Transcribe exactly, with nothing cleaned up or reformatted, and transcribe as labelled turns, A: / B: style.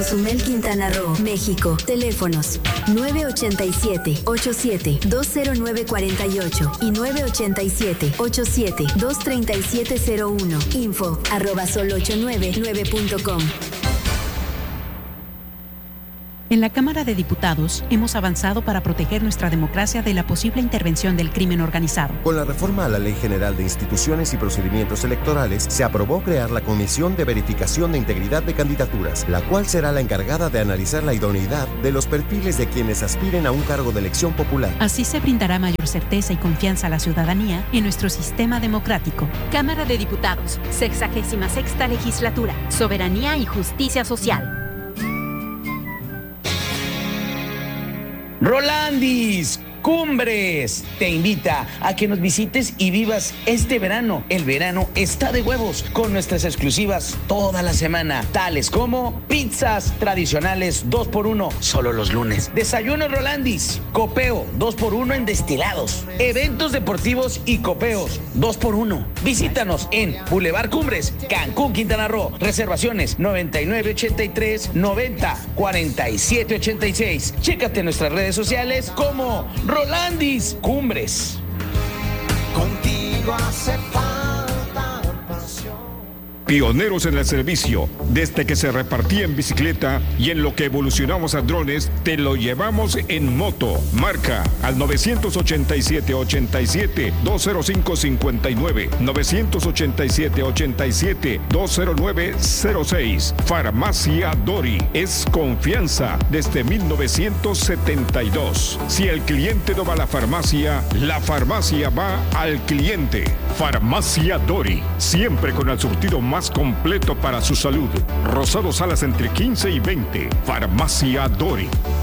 A: Cozumel, Quintana Roo, México. Teléfonos nueve ocho siete, ocho siete, dos cero nueve cuatro ocho y nueve ocho siete, ocho siete, dos tres siete cero uno. Info arroba sol ocho nueve nueve punto com.
B: En la Cámara de Diputados hemos avanzado para proteger nuestra democracia de la posible intervención del crimen organizado.
C: Con la reforma a la Ley General de Instituciones y Procedimientos Electorales, se aprobó crear la Comisión de Verificación de Integridad de Candidaturas, la cual será la encargada de analizar la idoneidad de los perfiles de quienes aspiren a un cargo de elección popular.
B: Así se brindará mayor certeza y confianza a la ciudadanía en nuestro sistema democrático.
D: Cámara de Diputados, sexagésima sexta legislatura, soberanía y justicia social.
E: Rolandis Cumbres te invita a que nos visites y vivas este verano. El verano está de huevos con nuestras exclusivas toda la semana, tales como pizzas tradicionales dos por uno solo los lunes, desayuno Rolandis, copeo dos por uno en destilados, eventos deportivos y copeos dos por uno. Visítanos en Boulevard Cumbres, Cancún, Quintana Roo. Reservaciones noventa y nueve ochenta y tres noventa cuarenta y siete ochenta y seis. Chécate en nuestras redes sociales como Rolandis Cumbres.
F: Contigo hace falta pasión.
G: Pioneros en el servicio, desde que se repartía en bicicleta y en lo que evolucionamos a drones, te lo llevamos en moto. Marca al nueve ocho siete, ochenta y siete, dos cero cinco, cincuenta y nueve, nueve ocho siete, ochenta y siete, dos cero nueve cero seis. Farmacia Dori es confianza desde mil novecientos setenta y dos. Si el cliente no va a la farmacia, la farmacia va al cliente. Farmacia Dori, siempre con el surtido más completo para su salud. Rosado Salas entre quince y veinte. Farmacia Dori.